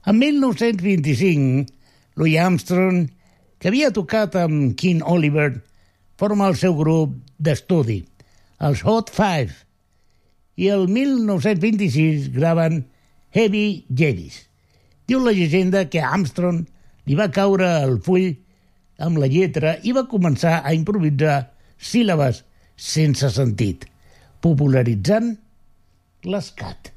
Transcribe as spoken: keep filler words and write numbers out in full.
En mil nou-cents vint-i-cinc, Louis Armstrong, que havia tocat amb King Oliver, forma el seu grup d'estudi, els Hot Five, i el mil nou-cents vint-i-sis graven Heavy Jedis. Diu la llegenda que a Armstrong li va caure el full amb la lletra i va començar a improvisar síl·labes sense sentit, popularitzant l'escat.